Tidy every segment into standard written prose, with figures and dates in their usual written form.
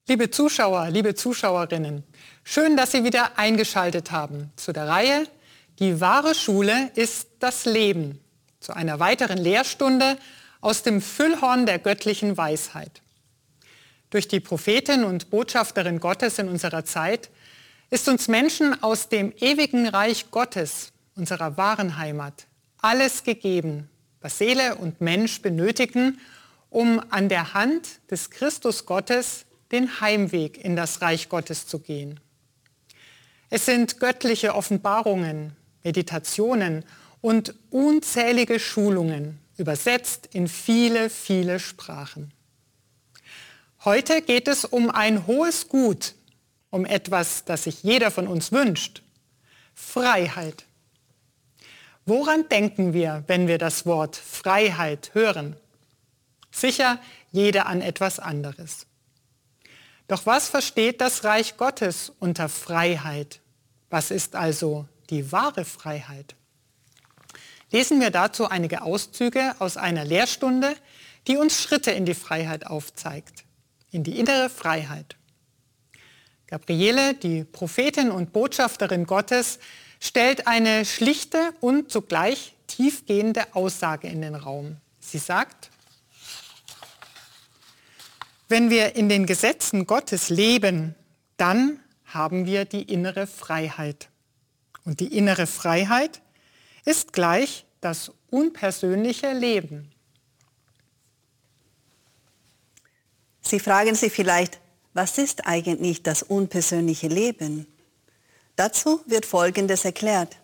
Liebe Zuschauer, liebe Zuschauerinnen, schön, dass Sie wieder eingeschaltet haben zu der Reihe Die wahre Schule ist das Leben, zu einer weiteren Lehrstunde aus dem Füllhorn der göttlichen Weisheit. Durch die Prophetin und Botschafterin Gottes in unserer Zeit ist uns Menschen aus dem ewigen Reich Gottes, unserer wahren Heimat, alles gegeben, was Seele und Mensch benötigen, um an der Hand des Christus Gottes den Heimweg in das Reich Gottes zu gehen. Es sind göttliche Offenbarungen, Meditationen und unzählige Schulungen, übersetzt in viele, viele Sprachen. Heute geht es um ein hohes Gut, um etwas, das sich jeder von uns wünscht: Freiheit. Woran denken wir, wenn wir das Wort Freiheit hören? Sicher jeder an etwas anderes. Doch was versteht das Reich Gottes unter Freiheit? Was ist also die wahre Freiheit? Lesen wir dazu einige Auszüge aus einer Lehrstunde, die uns Schritte in die Freiheit aufzeigt, in die innere Freiheit. Gabriele, die Prophetin und Botschafterin Gottes, stellt eine schlichte und zugleich tiefgehende Aussage in den Raum. Sie sagt: Wenn wir in den Gesetzen Gottes leben, dann haben wir die innere Freiheit. Und die innere Freiheit ist gleich das unpersönliche Leben. Sie fragen sich vielleicht, was ist eigentlich das unpersönliche Leben? Dazu wird Folgendes erklärt.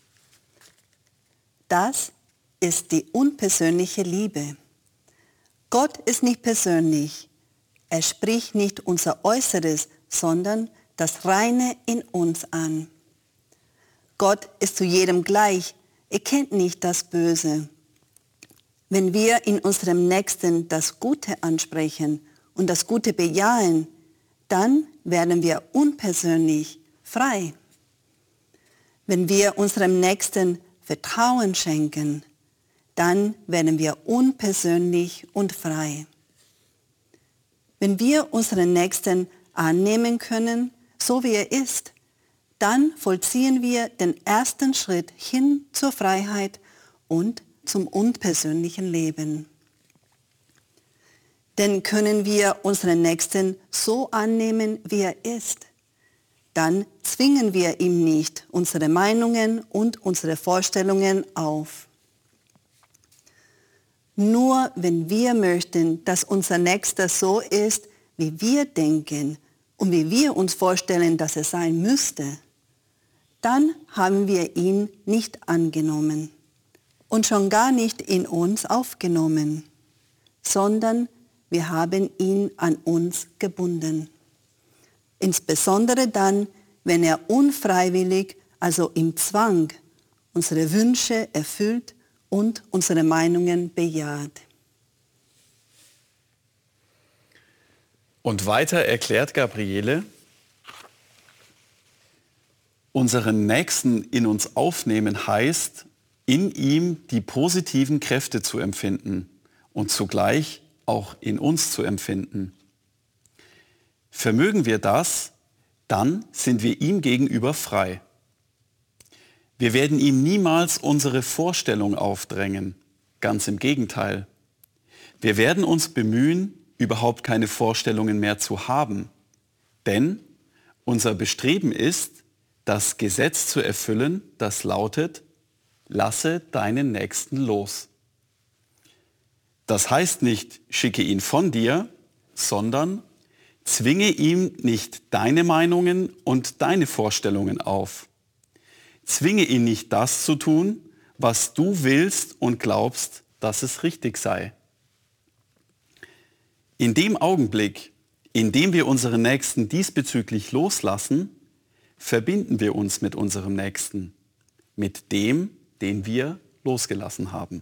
Das ist die unpersönliche Liebe. Gott ist nicht persönlich. Er spricht nicht unser Äußeres, sondern das Reine in uns an. Gott ist zu jedem gleich. Er kennt nicht das Böse. Wenn wir in unserem Nächsten das Gute ansprechen und das Gute bejahen, dann werden wir unpersönlich frei. Wenn wir unserem Nächsten Vertrauen schenken, dann werden wir unpersönlich und frei. Wenn wir unseren Nächsten annehmen können, so wie er ist, dann vollziehen wir den ersten Schritt hin zur Freiheit und zum unpersönlichen Leben. Denn können wir unseren Nächsten so annehmen, wie er ist, dann zwingen wir ihm nicht unsere Meinungen und unsere Vorstellungen auf. Nur wenn wir möchten, dass unser Nächster so ist, wie wir denken und wie wir uns vorstellen, dass er sein müsste, dann haben wir ihn nicht angenommen und schon gar nicht in uns aufgenommen, sondern wir haben ihn an uns gebunden. Insbesondere dann, wenn er unfreiwillig, also im Zwang, unsere Wünsche erfüllt und unsere Meinungen bejaht. Und weiter erklärt Gabriele: Unseren Nächsten in uns aufnehmen heißt, in ihm die positiven Kräfte zu empfinden und zugleich auch in uns zu empfinden. Vermögen wir das, dann sind wir ihm gegenüber frei. Wir werden ihm niemals unsere Vorstellung aufdrängen, ganz im Gegenteil. Wir werden uns bemühen, überhaupt keine Vorstellungen mehr zu haben, denn unser Bestreben ist, das Gesetz zu erfüllen, das lautet: Lasse deinen Nächsten los. Das heißt nicht, schicke ihn von dir, sondern zwinge ihm nicht deine Meinungen und deine Vorstellungen auf. Zwinge ihn nicht das zu tun, was du willst und glaubst, dass es richtig sei. In dem Augenblick, in dem wir unseren Nächsten diesbezüglich loslassen, verbinden wir uns mit unserem Nächsten, mit dem, den wir losgelassen haben.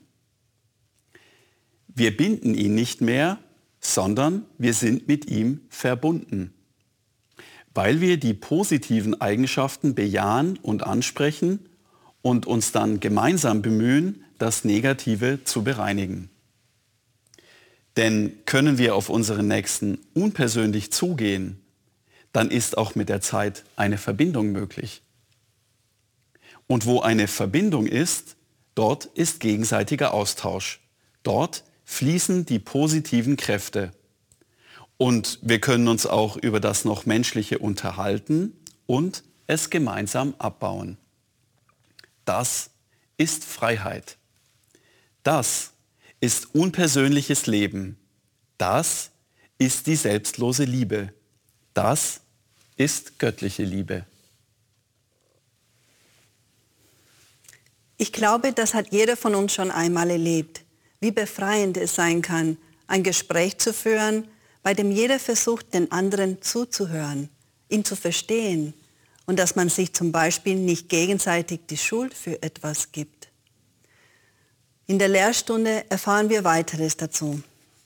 Wir binden ihn nicht mehr, sondern wir sind mit ihm verbunden, weil wir die positiven Eigenschaften bejahen und ansprechen und uns dann gemeinsam bemühen, das Negative zu bereinigen. Denn können wir auf unseren Nächsten unpersönlich zugehen, dann ist auch mit der Zeit eine Verbindung möglich. Und wo eine Verbindung ist, dort ist gegenseitiger Austausch. Dort fließen die positiven Kräfte. Und wir können uns auch über das noch Menschliche unterhalten und es gemeinsam abbauen. Das ist Freiheit. Das ist unpersönliches Leben. Das ist die selbstlose Liebe. Das ist göttliche Liebe. Ich glaube, das hat jeder von uns schon einmal erlebt, wie befreiend es sein kann, ein Gespräch zu führen, bei dem jeder versucht, den anderen zuzuhören, ihn zu verstehen und dass man sich zum Beispiel nicht gegenseitig die Schuld für etwas gibt. In der Lehrstunde erfahren wir Weiteres dazu.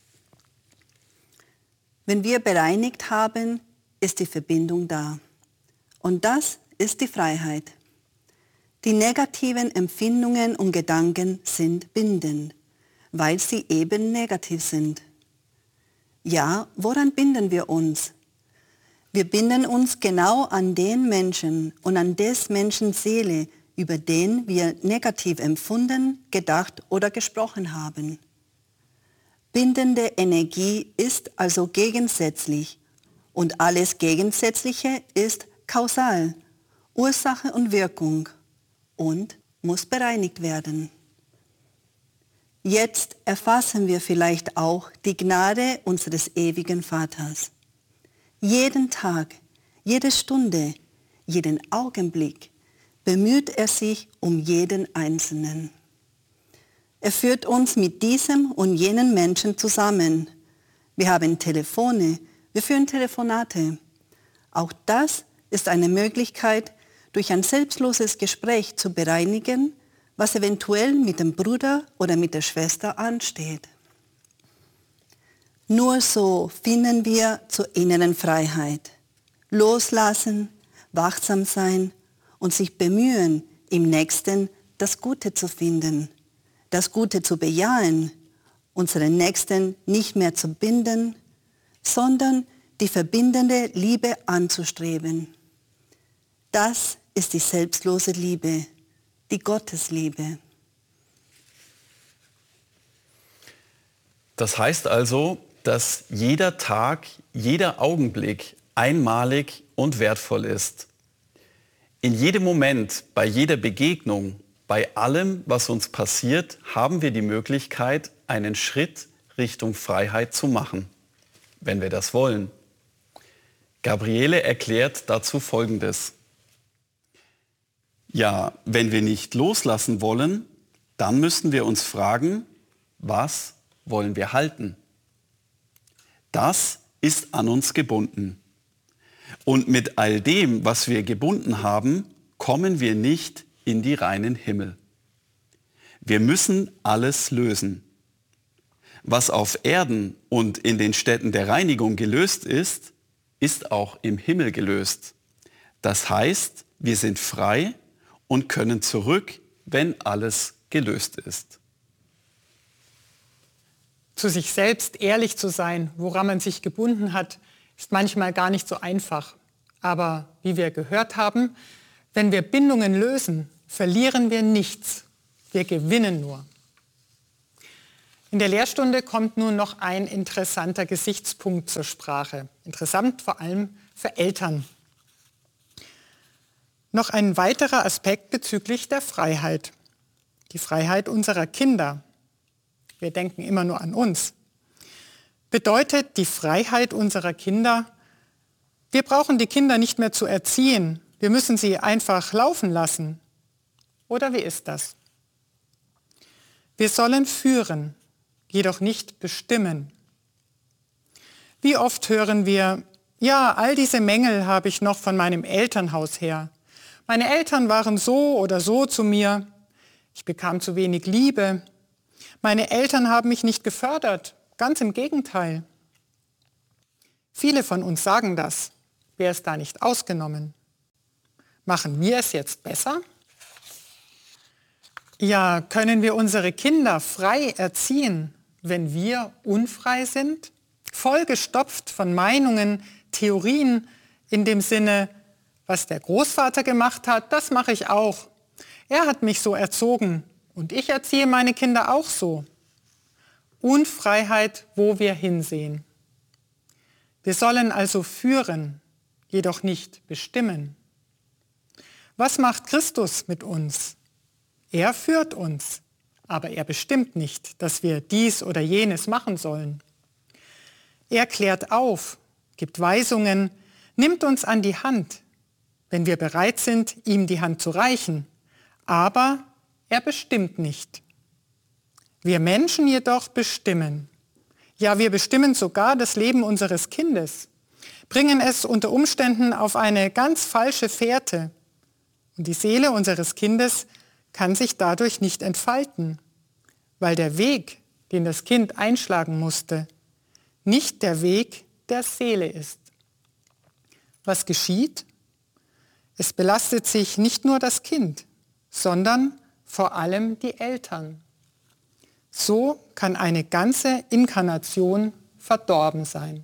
Wenn wir bereinigt haben, ist die Verbindung da. Und das ist die Freiheit. Die negativen Empfindungen und Gedanken sind bindend, weil sie eben negativ sind. Ja, woran binden wir uns? Wir binden uns genau an den Menschen und an des Menschen Seele, über den wir negativ empfunden, gedacht oder gesprochen haben. Bindende Energie ist also gegensätzlich und alles Gegensätzliche ist kausal, Ursache und Wirkung und muss bereinigt werden. Jetzt erfassen wir vielleicht auch die Gnade unseres ewigen Vaters. Jeden Tag, jede Stunde, jeden Augenblick bemüht er sich um jeden Einzelnen. Er führt uns mit diesem und jenen Menschen zusammen. Wir haben Telefone, wir führen Telefonate. Auch das ist eine Möglichkeit, durch ein selbstloses Gespräch zu bereinigen, was eventuell mit dem Bruder oder mit der Schwester ansteht. Nur so finden wir zur inneren Freiheit. Loslassen, wachsam sein und sich bemühen, im Nächsten das Gute zu finden, das Gute zu bejahen, unseren Nächsten nicht mehr zu binden, sondern die verbindende Liebe anzustreben. Das ist die selbstlose Liebe, die Gottesliebe. Das heißt also, dass jeder Tag, jeder Augenblick einmalig und wertvoll ist. In jedem Moment, bei jeder Begegnung, bei allem, was uns passiert, haben wir die Möglichkeit, einen Schritt Richtung Freiheit zu machen, wenn wir das wollen. Gabriele erklärt dazu Folgendes. Ja, wenn wir nicht loslassen wollen, dann müssen wir uns fragen, was wollen wir halten? Das ist an uns gebunden. Und mit all dem, was wir gebunden haben, kommen wir nicht in die reinen Himmel. Wir müssen alles lösen. Was auf Erden und in den Städten der Reinigung gelöst ist, ist auch im Himmel gelöst. Das heißt, wir sind frei und können zurück, wenn alles gelöst ist. Zu sich selbst ehrlich zu sein, woran man sich gebunden hat, ist manchmal gar nicht so einfach. Aber wie wir gehört haben, wenn wir Bindungen lösen, verlieren wir nichts. Wir gewinnen nur. In der Lehrstunde kommt nun noch ein interessanter Gesichtspunkt zur Sprache. Interessant vor allem für Eltern. Noch ein weiterer Aspekt bezüglich der Freiheit. Die Freiheit unserer Kinder. Wir denken immer nur an uns. Bedeutet die Freiheit unserer Kinder, wir brauchen die Kinder nicht mehr zu erziehen. Wir müssen sie einfach laufen lassen. Oder wie ist das? Wir sollen führen, jedoch nicht bestimmen. Wie oft hören wir, ja, all diese Mängel habe ich noch von meinem Elternhaus her. Meine Eltern waren so oder so zu mir. Ich bekam zu wenig Liebe. Meine Eltern haben mich nicht gefördert. Ganz im Gegenteil. Viele von uns sagen das. Wer ist da nicht ausgenommen? Machen wir es jetzt besser? Ja, können wir unsere Kinder frei erziehen? wenn wir unfrei sind? Vollgestopft von Meinungen, Theorien in dem Sinne, was der Großvater gemacht hat, das mache ich auch. Er hat mich so erzogen und ich erziehe meine Kinder auch so. Unfreiheit, wo wir hinsehen. Wir sollen also führen, jedoch nicht bestimmen. Was macht Christus mit uns? Er führt uns, aber er bestimmt nicht, dass wir dies oder jenes machen sollen. Er klärt auf, gibt Weisungen, nimmt uns an die Hand, wenn wir bereit sind, ihm die Hand zu reichen. Aber er bestimmt nicht. Wir Menschen jedoch bestimmen. Ja, wir bestimmen sogar das Leben unseres Kindes, bringen es unter Umständen auf eine ganz falsche Fährte. Und die Seele unseres Kindes kann sich dadurch nicht entfalten, weil der Weg, den das Kind einschlagen musste, nicht der Weg der Seele ist. Was geschieht? Es belastet sich nicht nur das Kind, sondern vor allem die Eltern. So kann eine ganze Inkarnation verdorben sein.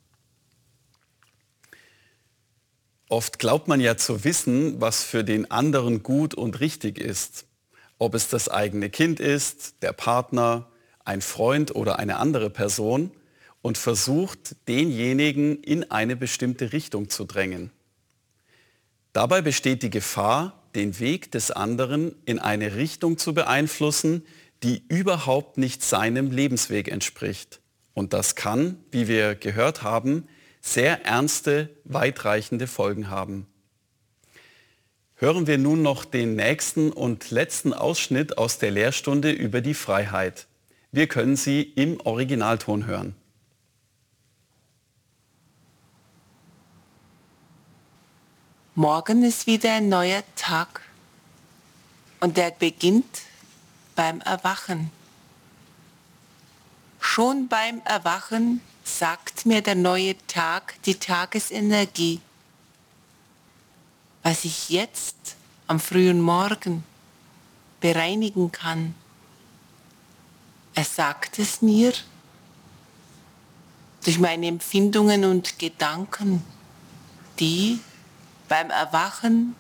Oft glaubt man ja zu wissen, was für den anderen gut und richtig ist. Ob es das eigene Kind ist, der Partner, ein Freund oder eine andere Person, und versucht, denjenigen in eine bestimmte Richtung zu drängen. Dabei besteht die Gefahr, den Weg des anderen in eine Richtung zu beeinflussen, die überhaupt nicht seinem Lebensweg entspricht. Und das kann, wie wir gehört haben, sehr ernste, weitreichende Folgen haben. Hören wir nun noch den nächsten und letzten Ausschnitt aus der Lehrstunde über die Freiheit. Wir können sie im Originalton hören. Morgen ist wieder ein neuer Tag und der beginnt beim Erwachen. Schon beim Erwachen sagt mir der neue Tag die Tagesenergie, was ich jetzt am frühen Morgen bereinigen kann. Er sagt es mir durch meine Empfindungen und Gedanken, die beim Erwachen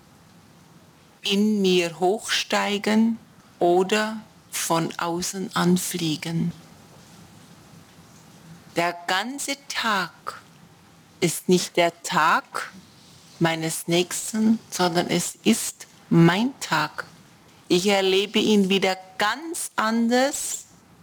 in mir hochsteigen oder von außen anfliegen. Der ganze Tag ist nicht der Tag meines Nächsten, sondern es ist mein Tag. Ich erlebe ihn wieder ganz anders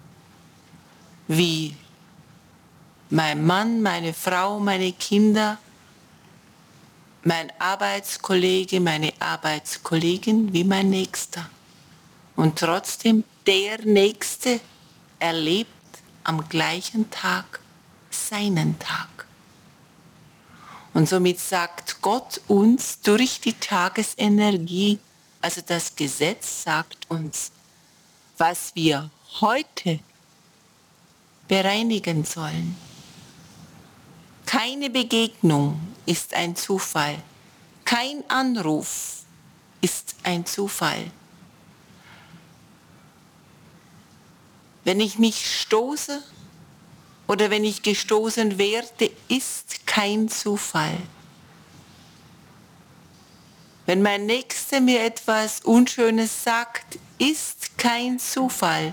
wie mein Mann, meine Frau, meine Kinder, mein Arbeitskollege, meine Arbeitskollegin, wie mein Nächster. Und trotzdem, der Nächste erlebt am gleichen Tag seinen Tag. Und somit sagt Gott uns durch die Tagesenergie, also das Gesetz sagt uns, was wir heute bereinigen sollen. Keine Begegnung ist ein Zufall. Kein Anruf ist ein Zufall. Wenn ich mich stoße oder wenn ich gestoßen werde, ist kein Zufall. Wenn mein Nächster mir etwas Unschönes sagt, ist kein Zufall.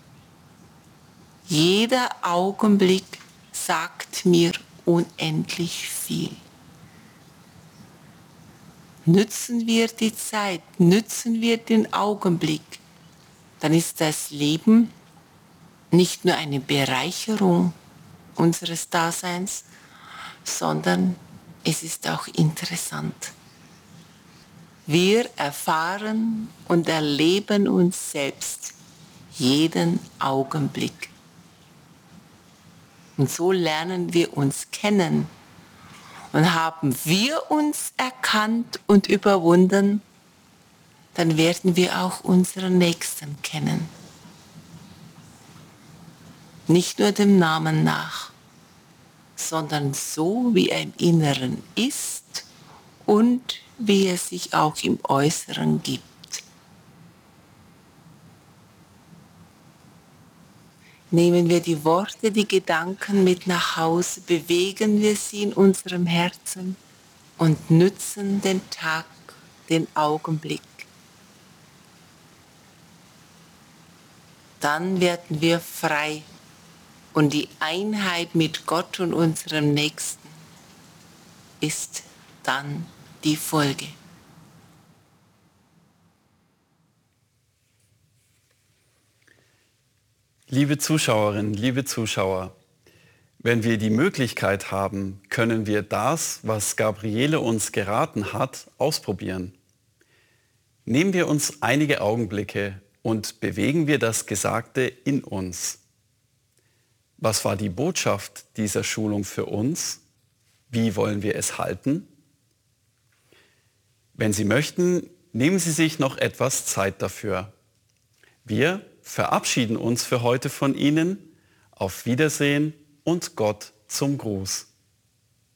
Jeder Augenblick sagt mir unendlich viel. Nützen wir die Zeit, nützen wir den Augenblick, dann ist das Leben nicht nur eine Bereicherung unseres Daseins, sondern es ist auch interessant. Wir erfahren und erleben uns selbst jeden Augenblick. Und so lernen wir uns kennen. Und haben wir uns erkannt und überwunden, dann werden wir auch unseren Nächsten kennen. Nicht nur dem Namen nach, sondern so, wie er im Inneren ist und wie er sich auch im Äußeren gibt. Nehmen wir die Worte, die Gedanken mit nach Hause, bewegen wir sie in unserem Herzen und nützen den Tag, den Augenblick. Dann werden wir frei und die Einheit mit Gott und unserem Nächsten ist dann die Folge. Liebe Zuschauerinnen, liebe Zuschauer, wenn wir die Möglichkeit haben, können wir das, was Gabriele uns geraten hat, ausprobieren. Nehmen wir uns einige Augenblicke und bewegen wir das Gesagte in uns. Was war die Botschaft dieser Schulung für uns? Wie wollen wir es halten? Wenn Sie möchten, nehmen Sie sich noch etwas Zeit dafür. Wir verabschieden uns für heute von Ihnen. Auf Wiedersehen und Gott zum Gruß.